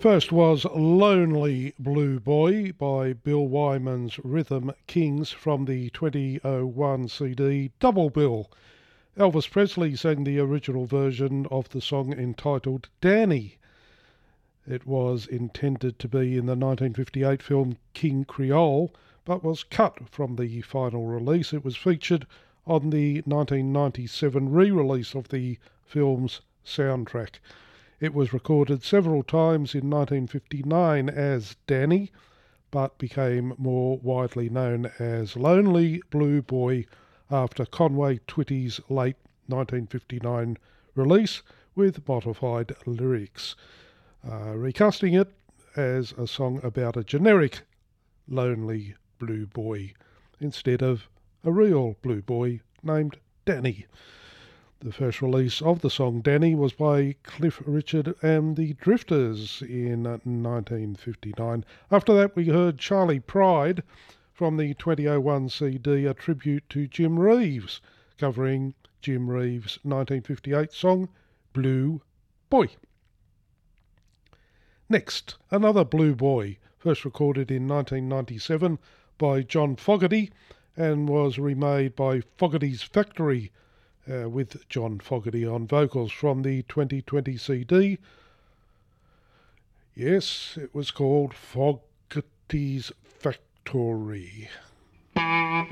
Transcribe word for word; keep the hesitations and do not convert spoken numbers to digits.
First was Lonely Blue Boy by Bill Wyman's Rhythm Kings from the twenty oh one C D Double Bill. Elvis Presley sang the original version of the song entitled Danny. It was intended to be in the nineteen fifty-eight film King Creole, but was cut from the final release. It was featured on the nineteen ninety-seven re-release of the film's soundtrack. It was recorded several times in nineteen fifty-nine as Danny, but became more widely known as Lonely Blue Boy after Conway Twitty's late nineteen fifty-nine release with modified lyrics, uh, recasting it as a song about a generic lonely blue boy instead of a real blue boy named Danny. The first release of the song Danny was by Cliff Richard and the Drifters in nineteen fifty-nine. After that we heard Charlie Pride from the twenty oh one C D, a tribute to Jim Reeves, covering Jim Reeves' nineteen fifty-eight song Blue Boy. Next, another Blue Boy, first recorded in nineteen ninety-seven by John Fogerty and was remade by Fogerty's Factory, Uh, with John Fogerty on vocals from the twenty twenty C D. Yes, it was called Fogerty's Factory.